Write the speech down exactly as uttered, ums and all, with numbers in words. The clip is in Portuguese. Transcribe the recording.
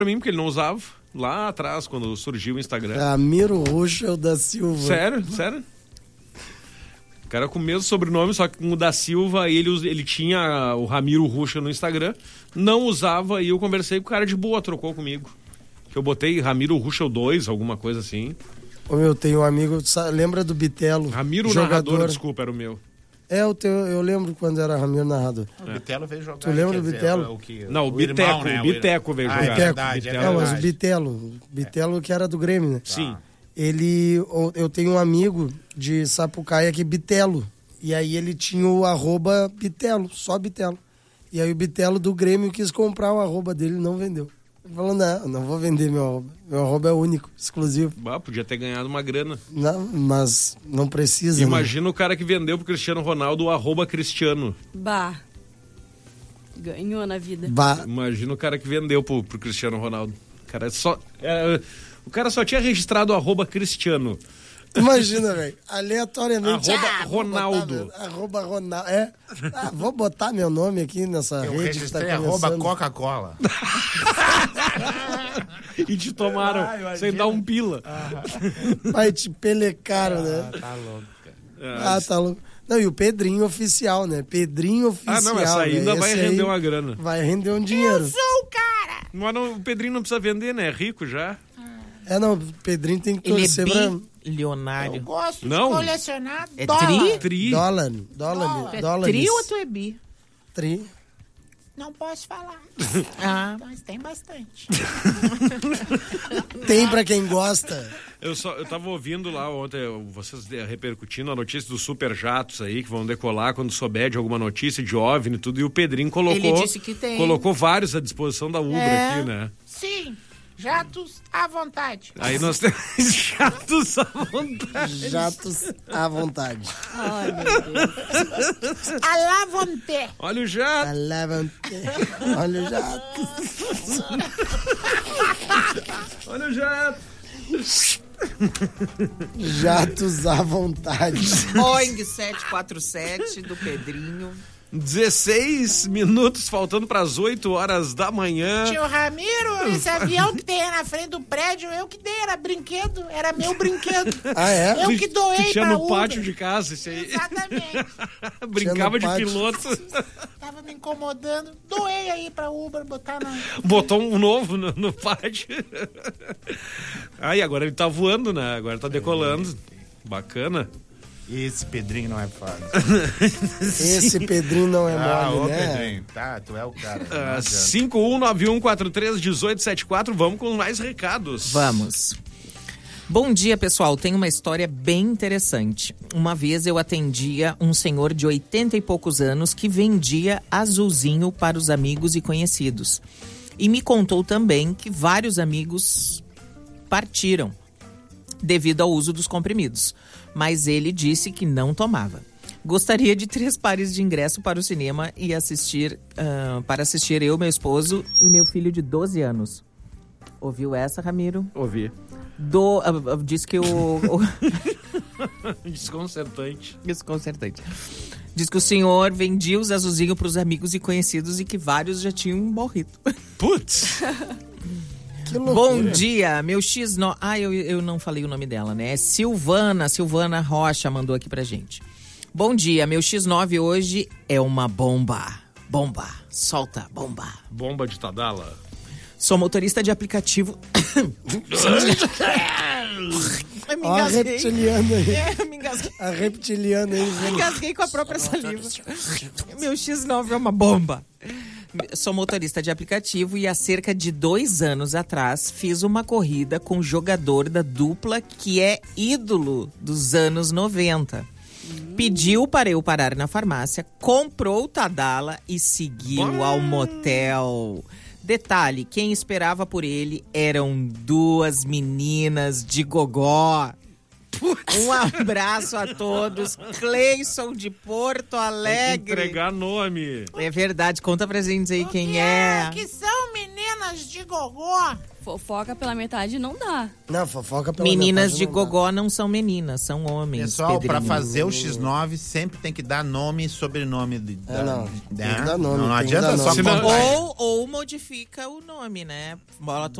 pra mim, porque ele não usava. Lá atrás, quando surgiu o Instagram. Ramiro Ruschel da Silva. Sério? Sério? O cara com o mesmo sobrenome, só que com o da Silva, ele, ele tinha o Ramiro Ruschel no Instagram, não usava, e eu conversei com o cara de boa, trocou comigo. Que eu botei Ramiro Ruschel dois, alguma coisa assim. Ô meu, tem um amigo, sabe, lembra do Bitelo? Ramiro jogador. Narrador, desculpa, era o meu. É, o teu, eu lembro quando era Ramiro Narrador. O Bitelo veio jogar. Tu lembra do dizer, Bitelo? O que, Não, o, o Biteco, irmão, né? o Biteco veio ah, jogar. É verdade, é É, verdade. mas o Bitelo, o Bitelo que era do Grêmio, né? Sim. Ele, eu tenho um amigo de Sapucaia que é Bitelo. E aí ele tinha o arroba Bitelo, só Bitelo. E aí o Bitelo do Grêmio quis comprar o arroba dele e não vendeu. Ele falou, não, não vou vender meu arroba. Meu arroba é único, exclusivo. Bah, podia ter ganhado uma grana. Não, mas não precisa. Imagina, né? O cara que vendeu pro Cristiano Ronaldo o arroba Cristiano. Bah. Ganhou na vida. Bah. Imagina o cara que vendeu pro, pro Cristiano Ronaldo. O cara, só, é, o cara só tinha registrado o arroba Cristiano. Imagina, velho. Aleatoriamente. Arroba ah, Ronaldo. Botar, arroba Ronaldo. É. Ah, vou botar meu nome aqui nessa Eu rede que tá registrei arroba começando. Coca-Cola. E te tomaram Ah, sem dar um pila. Vai te pelecaram, né? Ah, tá louco, cara. Ah, tá louco. Não, e o Pedrinho oficial, né? Pedrinho oficial. Ah, não, essa né? ainda vai Esse render aí uma grana. Vai render um dinheiro. Sou o cara! Mas não, o Pedrinho não precisa vender, né? É rico já. É, não, o Pedrinho tem que Ele torcer é pra... bilionário. Eu gosto Não. de colecionar É dólar. tri? Tri. Dólar, dólar, É dólares. tri ou tu é bi? Tri. Não posso falar. Ah. Mas tem bastante. Tem pra quem gosta. Eu, só, eu tava ouvindo lá ontem, vocês repercutindo a notícia dos superjatos aí, que vão decolar quando souber de alguma notícia de OVNI e tudo, e o Pedrinho colocou... Ele disse que tem. Colocou vários à disposição da Ubra É. aqui, né? Sim, jatos à vontade. Aí nós temos jatos à vontade. Jatos à vontade. Ai, meu Deus. À la vontade. Olha o jato. Alevante. Olha o jato. Olha o jato. Jatos à vontade. Boeing sete quatro sete do Pedrinho. dezesseis minutos faltando para as oito horas da manhã. Tio Ramiro, esse avião que tem aí na frente do prédio, eu que dei, era brinquedo, era meu brinquedo. Ah, é? Eu que doei Tu tinha pra no Uber. pátio de casa esse aí. Exatamente. Brincava de pátio. piloto. Tava me incomodando. Doei aí pra Uber botar na... Botou um novo no, no pátio. Aí agora ele tá voando, né? Agora tá decolando. Bacana. Esse Pedrinho não é fácil. Esse Pedrinho não é Ah, mole, ô né? Pedrinho, tá, tu é o cara. não Uh, adianta. cinco um nove um quatro três um oito sete quatro. Vamos com mais recados. Vamos. Bom dia, pessoal. Tem uma história bem interessante. Uma vez eu atendia um senhor de oitenta e poucos anos que vendia azulzinho para os amigos e conhecidos. E me contou também que vários amigos partiram devido ao uso dos comprimidos. Mas ele disse que não tomava. Gostaria de três pares de ingresso para o cinema e assistir, uh, para assistir eu, meu esposo e meu filho de doze anos. Ouviu essa, Ramiro? Ouvi. Do, uh, uh, diz que o... o Desconcertante. Desconcertante. Diz que o senhor vendia os azulzinhos para os amigos e conhecidos e que vários já tinham morrido. Putz. Que loucura. Bom dia, meu X nove... Ah, eu, eu não falei o nome dela, né? É Silvana, Silvana Rocha mandou aqui pra gente. Bom dia, meu X nove hoje é uma bomba. Bomba, solta, bomba. Bomba de Tadala. Sou motorista de aplicativo... Eu me Ó a engasguei. reptiliana aí. É, me engasguei. A reptiliana aí. Me engasguei com a própria saliva. Meu X nove é uma bomba. Sou motorista de aplicativo e há cerca de dois anos atrás fiz uma corrida com um jogador da dupla que é ídolo dos anos noventa. Pediu para eu parar na farmácia, comprou o Tadala e seguiu ao motel. Detalhe, quem esperava por ele eram duas meninas de gogó. Um abraço a todos. Cleison de Porto Alegre. Entregar nome. É verdade, conta pra gente aí quem é. Que são meninas Meninas de gogó. Fofoca pela metade não dá. Não, fofoca pela Meninas metade de não dá. gogó não são meninas, são homens. Pessoal, pra Pedrinho. fazer o X nove sempre tem que dar nome e sobrenome. De, É, da, não. né? Tem que dar nome, Não, não tem que adianta dar só nome. contar. Ou, ou modifica o nome, né? Bota